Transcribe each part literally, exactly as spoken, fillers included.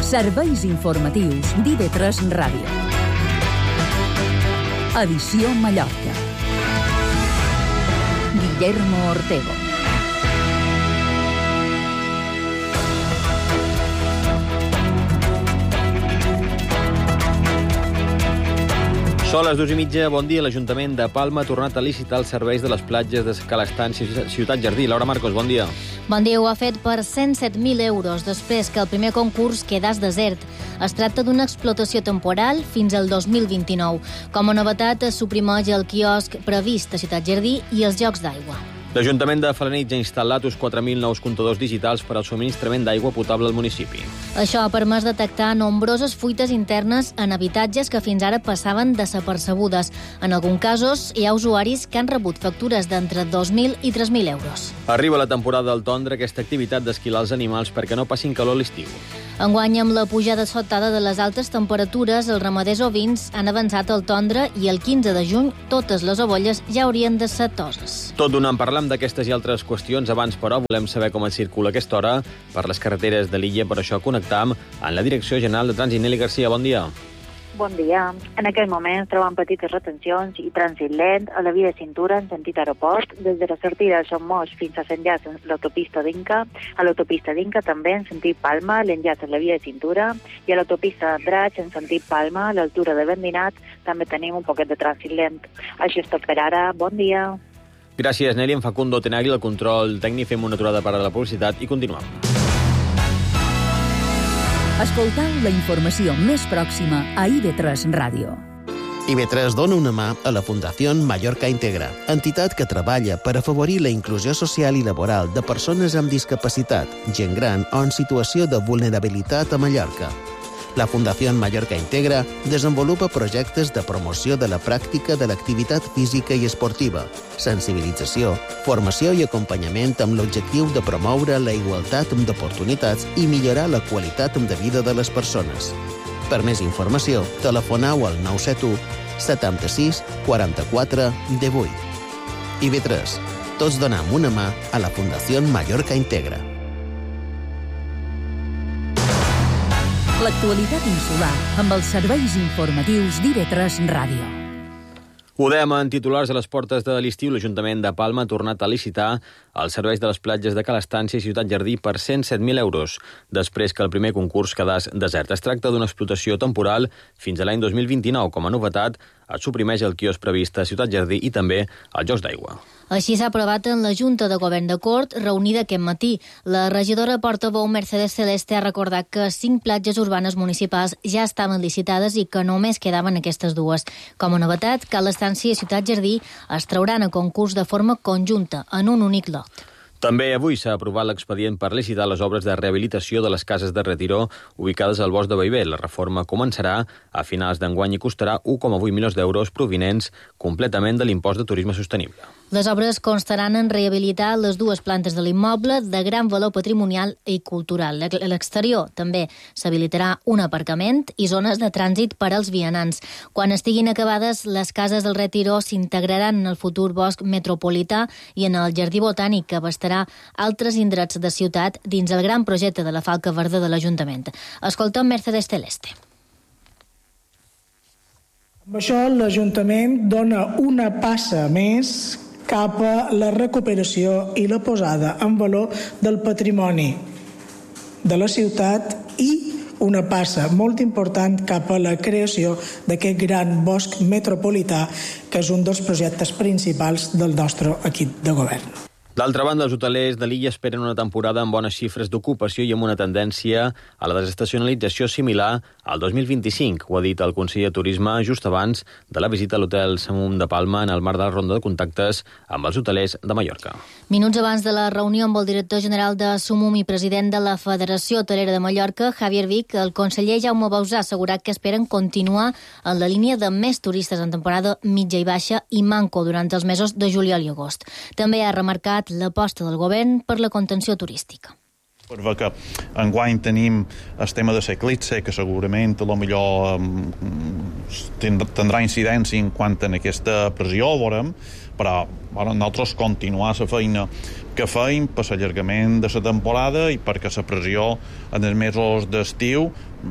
Serveis informatius d'I V tres Ràdio. Edició Mallorca. Guillermo Ortego. Són les dues i mitja. Bon dia. L'Ajuntament de Palma ha tornat a licitar els serveis de les platges de Cala Estància i Ciutat Jardí. Laura Marcos, bon dia. Bon dia. Ho ha fet per cent set mil euros després que el primer concurs quedés desert. Es tracta d'una explotació temporal fins al dos mil vint-i-nou. Com a novetat, es suprimeix el quiosc previst a Ciutat Jardí i els jocs d'aigua. L'Ajuntament de Felanitx ha instal·lat uns quatre mil nous comptadors digitals per al subministrament d'aigua potable al municipi. Això ha permès detectar nombroses fuites internes en habitatges que fins ara passaven desapercebudes. En alguns casos, hi ha usuaris que han rebut factures d'entre dos mil i tres mil euros. Arriba la temporada del tondre, aquesta activitat d'esquilar els animals perquè no passin calor a l'estiu. Enguany, amb la pujada sobtada de les altes temperatures, els ramaders ovins han avançat el tondre i el quinze de juny totes les obolles ja haurien de ser toses. Tot donant parlam d'aquestes i altres qüestions. Abans, però, volem saber com es circula a aquesta hora per les carreteres de l'illa. Per això connectam amb la Direcció General de Trànsit. Nelly Garcia, bon dia. Bon dia. En aquest moment trobem petites retencions i trànsit lent a la via de cintura en sentit aeroport, des de la sortida de Son Moix fins a l'enllaç a l'autopista d'Inca, a l'autopista d'Inca també en sentit Palma, l'enllaç a la via de cintura, i a l'autopista Draig en sentit Palma, a l'altura de Vendinat, també tenim un poquet de trànsit lent. Això és tot per ara. Bon dia. Gràcies, Nelly. En Facundo Tenagli, el control tècnic. Fem una aturada per a la publicitat i continuem. Escoltau la informació més pròxima a I V tres Ràdio. I V tres dona una mà a la Fundació Mallorca Integra, entitat que treballa per afavorir la inclusió social i laboral de persones amb discapacitat, gent gran o en situació de vulnerabilitat a Mallorca. La Fundació Mallorca Integra desenvolupa projectes de promoció de la pràctica de l'activitat física i esportiva, sensibilització, formació i acompanyament amb l'objectiu de promoure la igualtat d'oportunitats i millorar la qualitat de vida de les persones. Per més informació, telefoneu al nou set u, setanta-sis, quaranta-quatre, divuit. I V tres. Tots donem una mà a la Fundació Mallorca Integra. L'actualitat insular amb els serveis informatius d'I V tres Ràdio. Ho dèiem en titulars a les portes de l'estiu. L'Ajuntament de Palma ha tornat a licitar els serveis de les platges de Cala Estància i Ciutat Jardí per cent set mil euros, després que el primer concurs quedés desert. Es tracta d'una explotació temporal fins a l'any dos mil vint-i-nou. Com a novetat, es suprimeix el quiosc previst a Ciutat Jardí i també els jocs d'aigua. Així s'ha aprovat en la Junta de Govern de Cort, reunida aquest matí. La regidora portaveu Mercedes Celeste ha recordat que cinc platges urbanes municipals ja estaven licitades i que només quedaven aquestes dues. Com a novetat, Cala Estància i Ciutat Jardí es trauran a concurs de forma conjunta, en un únic lot. També avui s'ha aprovat l'expedient per licitar les obres de rehabilitació de les cases de retiró ubicades al bosc de Bellver. La reforma començarà a finals d'enguany i costarà un coma vuit milions d'euros provinents completament de l'impost de turisme sostenible. Les obres constaran en rehabilitar les dues plantes de l'immoble de gran valor patrimonial i cultural. A l'exterior també s'habilitarà un aparcament i zones de trànsit per als vianants. Quan estiguin acabades, les cases del retiró s'integraran en el futur bosc metropolità i en el jardí botànic que abastarà altres indrets de ciutat dins el gran projecte de la Falca Verda de l'Ajuntament. Escoltem Mercedes Celeste. Amb això, l'Ajuntament dona una passa més cap a la recuperació i la posada en valor del patrimoni de la ciutat i una passa molt important cap a la creació d'aquest gran bosc metropolità, que és un dels projectes principals del nostre equip de govern. D'altra banda, els hotelers de l'illa esperen una temporada amb bones xifres d'ocupació i amb una tendència a la desestacionalització similar al dos mil vint-i-cinc. Ho ha dit el conseller de Turisme just abans de la visita a l'hotel Samum de Palma en el marc de la ronda de contactes amb els hotelers de Mallorca. Minuts abans de la reunió amb el director general de Sumum i president de la Federació Hotelera de Mallorca, Javier Vic, el conseller Jaume Bausà ha assegurat que esperen continuar en la línia de més turistes en temporada mitja i baixa i manco durant els mesos de juliol i agost. També ha remarcat l'aposta del govern per la contenció turística. Per veure que enguany tenim el tema de l'eclipse, que segurament a lo millor tindrà incidència en quant a aquesta pressió, veurem, però bueno, nosaltres continuar la feina que feim per l'allargament de la temporada i perquè la pressió en els mesos d'estiu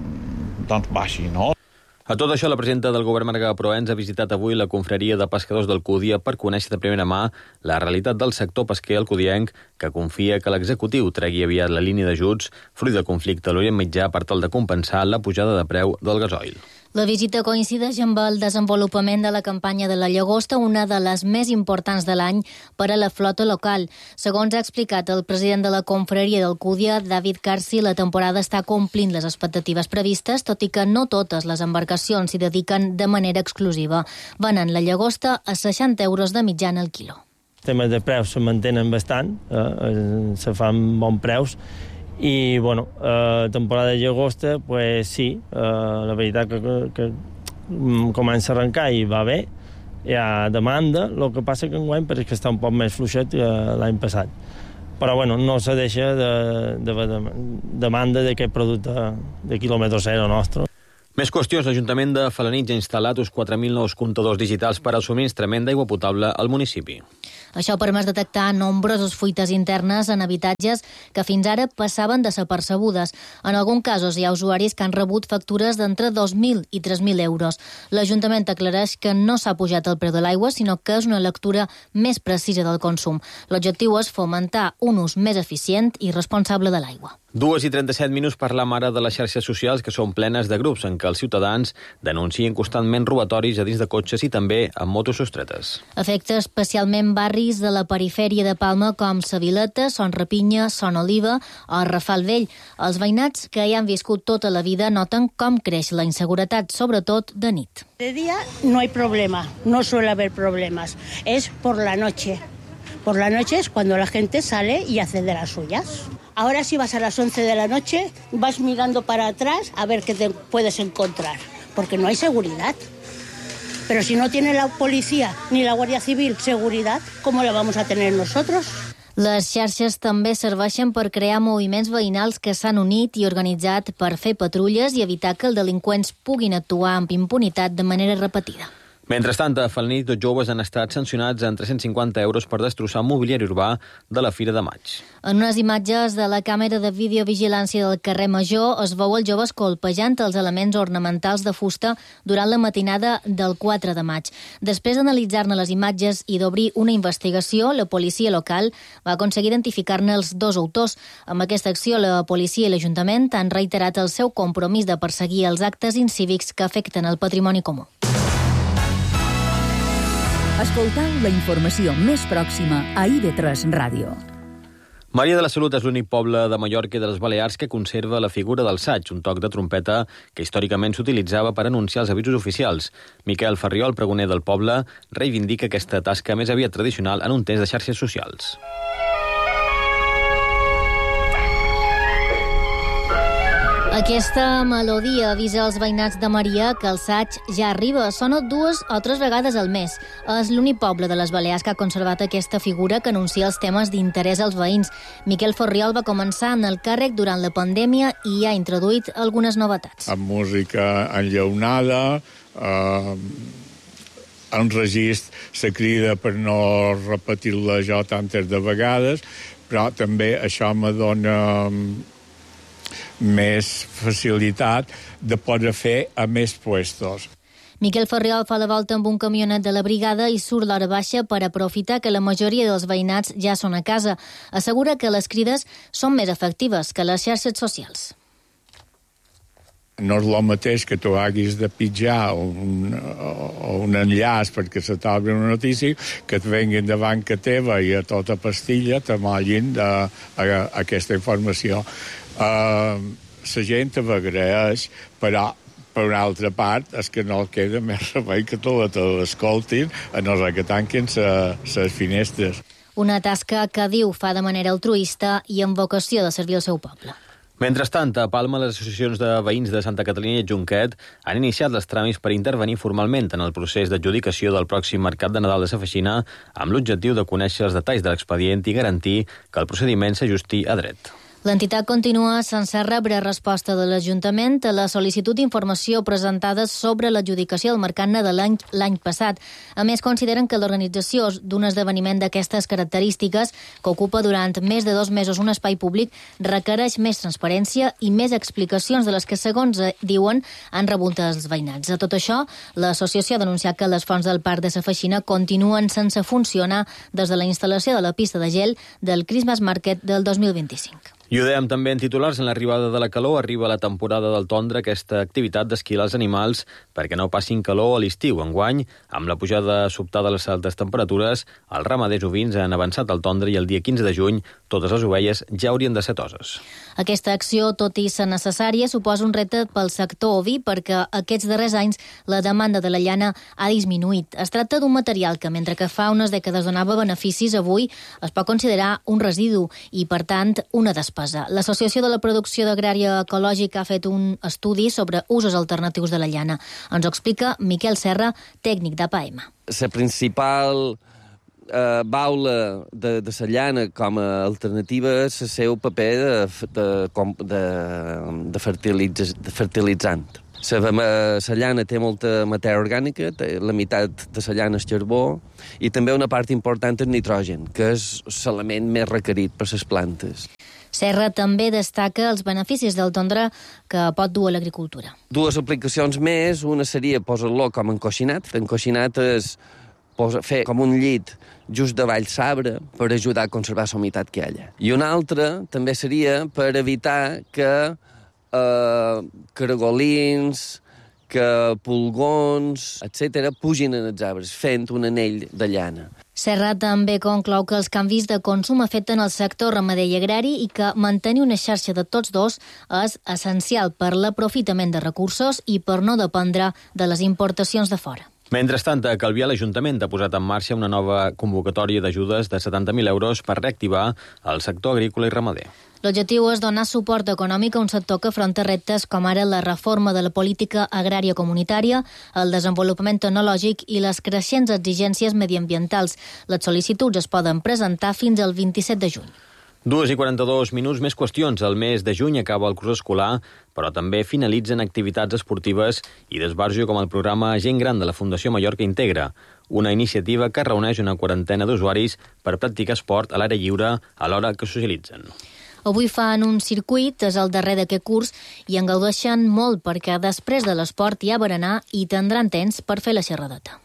doncs baixi, no? A tot això, la presidenta del govern, Marga Proens, ha visitat avui la confraria de pescadors d'Alcúdia per conèixer de primera mà la realitat del sector pesquer alcudienc, que confia que l'executiu tregui aviat la línia d'ajuts fruit del conflicte a l'Orient Mitjà per tal de compensar la pujada de preu del gasoil. La visita coincideix amb el desenvolupament de la campanya de la llagosta, una de les més importants de l'any per a la flota local. Segons ha explicat el president de la confraria d'Alcúdia, David Carci, la temporada està complint les expectatives previstes, tot i que no totes les embarcacions s'hi dediquen de manera exclusiva. Venen la llagosta a seixanta euros de mitjana al quilo. Els temes de preus se mantenen bastant, eh, se fan bons preus, i, bueno, eh, temporada de llagosta, pues sí, eh, la veritat que, que, que comença a arrencar i va bé, hi ha demanda, el que passa que enguany perquè està un poc més fluixet que l'any passat. Però, bueno, no se deixa de, de, de demanda d'aquest producte de quilòmetre zero nostre. Més qüestions. L'Ajuntament de Felanitx ha instal·lat uns quatre mil nous comptadors digitals per al subministrament d'aigua potable al municipi. Això ha permès detectar nombroses fuites internes en habitatges que fins ara passaven desapercebudes. En alguns casos hi ha usuaris que han rebut factures d'entre dos mil i tres mil euros. L'Ajuntament aclareix que no s'ha pujat el preu de l'aigua, sinó que és una lectura més precisa del consum. L'objectiu és fomentar un ús més eficient i responsable de l'aigua. Dues i trenta-set minuts parlam ara de les xarxes socials, que són plenes de grups en què els ciutadans denuncien constantment robatoris a dins de cotxes i també amb motos sostretes. Afecta especialment barris de la perifèria de Palma com Sa Vileta, Son Rapinya, Son Oliva o Rafal Vell. Els veïnats que hi han viscut tota la vida noten com creix la inseguretat, sobretot de nit. De día no hay problema, no suele haber problemas, es por la noche. Por la noche es cuando la gente sale y hace de las suyas. Ahora si vas a las once de la noche, vas mirando para atrás a ver qué te puedes encontrar, porque no hay seguridad. Pero si no tiene la policía ni la Guardia Civil seguridad, ¿cómo la vamos a tener nosotros? Les xarxes també serveixen per crear moviments veïnals que s'han unit i organitzat per fer patrulles i evitar que els delinqüents puguin actuar amb impunitat de manera repetida. Mentrestant, a Felanitx, dos joves han estat sancionats en tres-cents cinquanta euros per destrossar mobiliari urbà de la Fira de Maig. En unes imatges de la càmera de videovigilància del carrer Major es veu els joves colpejant els elements ornamentals de fusta durant la matinada del quatre de maig. Després d'analitzar-ne les imatges i d'obrir una investigació, la policia local va aconseguir identificar-ne els dos autors. Amb aquesta acció, la policia i l'Ajuntament han reiterat el seu compromís de perseguir els actes incívics que afecten el patrimoni comú. Escoltau la informació més pròxima a I V tres Ràdio. Maria de la Salut és l'únic poble de Mallorca i de les Balears que conserva la figura del saig, un toc de trompeta que històricament s'utilitzava per anunciar els avisos oficials. Miquel Ferriol, pregoner del poble, reivindica aquesta tasca més aviat tradicional en un temps de xarxes socials. Aquesta melodia avisa els veïnats de Maria que el saig ja arriba. Sona dues o tres vegades al mes. És l'únic poble de les Balears que ha conservat aquesta figura que anuncia els temes d'interès als veïns. Miquel Ferriol va començar en el càrrec durant la pandèmia i ha introduït algunes novetats. Amb música enllaunada, eh, en regist se crida per no repetir-la jo tantes de vegades, però també això me dona més facilitat de poder fer a més puestos. Miquel Ferriol fa la volta amb un camionet de la brigada i surt l'hora baixa per aprofitar que la majoria dels veïnats ja són a casa. Assegura que les crides són més efectives que les xarxes socials. No és el mateix que tu haguis de pitjar un, un enllaç perquè se t'obri una notícia, que et venguin davant que teva i a tota pastilla t'amollin aquesta informació. Uh, la gent t'agraeix, però per una altra part és que no queda més remei que te l'escoltin a no ser que tanquin les finestres. Una tasca que diu fa de manera altruista i amb vocació de servir al seu poble. Mentrestant, a Palma, les associacions de veïns de Santa Catalina i Junquet han iniciat els tràmits per intervenir formalment en el procés d'adjudicació del pròxim mercat de Nadal de Sa Feixina amb l'objectiu de conèixer els detalls de l'expedient i garantir que el procediment s'ajusti a dret. L'entitat continua sense rebre resposta de l'Ajuntament a la sol·licitud d'informació presentada sobre l'adjudicació del Mercat nadalenc l'any passat. A més, consideren que l'organització d'un esdeveniment d'aquestes característiques, que ocupa durant més de dos mesos un espai públic, requereix més transparència i més explicacions de les que, segons diuen, han rebut els veïnats. A tot això, l'associació ha denunciat que les fonts del Parc de la Feixina continuen sense funcionar des de la instal·lació de la pista de gel del Christmas Market del dos mil vint-i-cinc. I ho dèiem també en titulars, en l'arribada de la calor arriba la temporada del tondre, aquesta activitat d'esquiar els animals perquè no passin calor a l'estiu. Enguany, amb la pujada sobtada de les altes temperatures, els ramaders ovins han avançat al tondre i el dia quinze de juny totes les ovelles ja haurien de ser toses. Aquesta acció, tot i ser necessària, suposa un repte pel sector oví perquè aquests darrers anys la demanda de la llana ha disminuït. Es tracta d'un material que, mentre que fa unes dècades donava beneficis, avui es pot considerar un residu i, per tant, una despesa. L'Associació de la Producció d'Agrària Ecològica ha fet un estudi sobre usos alternatius de la llana. Ens ho explica Miquel Serra, tècnic d'A P A M. La principal eh, baula de, de la llana com a alternativa és el seu paper de, de, de, de, fertilitz, de fertilitzant. La, la llana té molta matèria orgànica, té la meitat de la llana és carbó, i també una part important és nitrogen, que és l'element més requerit per les plantes. Serra també destaca els beneficis del tondre que pot dur a l'agricultura. Dues aplicacions més, una seria posar-lo com encoixinat. Encoixinat és posa, fer com un llit just davall l'arbre per ajudar a conservar la humitat que hi ha. I una altra també seria per evitar que eh, caragolins, que pulgons, etcètera, pugin en els arbres, fent un anell de llana. Serra també conclou que els canvis de consum afecten el sector ramader i agrari i que mantenir una xarxa de tots dos és essencial per l'aprofitament de recursos i per no dependre de les importacions de fora. Mentrestant, a Calvià, l'Ajuntament ha posat en marxa una nova convocatòria d'ajudes de setanta mil euros per reactivar el sector agrícola i ramader. L'objectiu és donar suport econòmic a un sector que afronta reptes com ara la reforma de la política agrària comunitària, el desenvolupament tecnològic i les creixents exigències mediambientals. Les sol·licituds es poden presentar fins al vint-i-set de juny. Dues i quaranta-dos minuts, més qüestions. El mes de juny acaba el curs escolar, però també finalitzen activitats esportives i d'esbarjo com el programa Gent Gran de la Fundació Mallorca Integra, una iniciativa que reuneix una quarantena d'usuaris per practicar esport a l'aire lliure a l'hora que socialitzen. Avui fan un circuit, és el darrer d'aquest curs, i en gaudeixen molt perquè després de l'esport hi ha berenar i tindran temps per fer la xerradeta.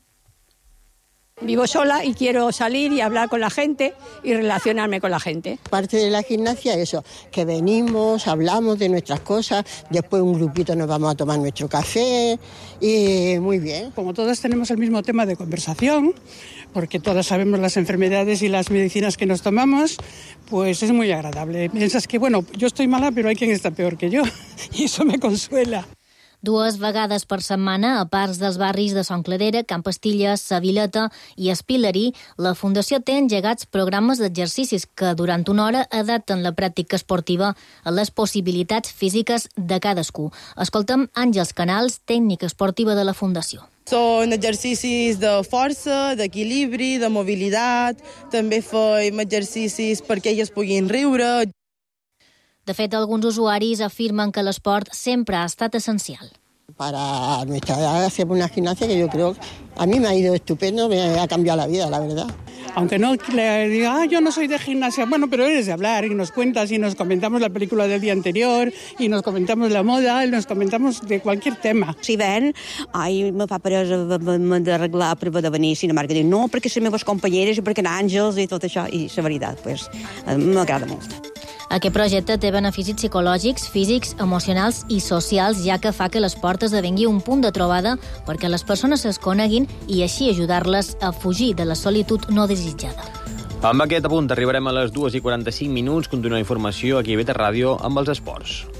Vivo sola y quiero salir y hablar con la gente y relacionarme con la gente. Parte de la gimnasia es eso, que venimos, hablamos de nuestras cosas, después un grupito nos vamos a tomar nuestro café y muy bien. Como todas tenemos el mismo tema de conversación, porque todas sabemos las enfermedades y las medicinas que nos tomamos, pues es muy agradable. Piensas que, bueno, yo estoy mala, pero hay quien está peor que yo, y eso me consuela. Dues vegades per setmana, a parts dels barris de Son Cladera, Camp Pastilles, Sa Vileta i Espilerí, la Fundació té engegats programes d'exercicis que durant una hora adapten la pràctica esportiva a les possibilitats físiques de cadascú. Escoltem Àngels Canals, tècnica esportiva de la Fundació. Són exercicis de força, d'equilibri, de mobilitat, també fem exercicis perquè elles puguin riure. De fet, alguns usuaris afirmen que l'esport sempre ha estat essencial. Para nuestra edad hacemos una gimnasia que yo creo a mí me ha ido estupendo, me ha cambiado la vida, la verdad. Aunque no le diga, ah, yo no soy de gimnasia, bueno, pero eres de hablar y nos cuentas y nos comentamos la película del día anterior y nos comentamos la moda y nos comentamos de cualquier tema. Si ven, ai, me fa peresa d'arreglar per poder venir a Cinemarca. Dic, no, perquè les meves companyeres i perquè Àngels i tot això. I la veritat, pues, m'agrada molt. Aquest projecte té beneficis psicològics, físics, emocionals i socials, ja que fa que l'esport esdevengui un punt de trobada perquè les persones es coneguin i així ajudar-les a fugir de la solitud no desitjada. Amb aquest apunt arribarem a les dues i quaranta-cinc minuts. Continua informació aquí a B T Ràdio amb els esports.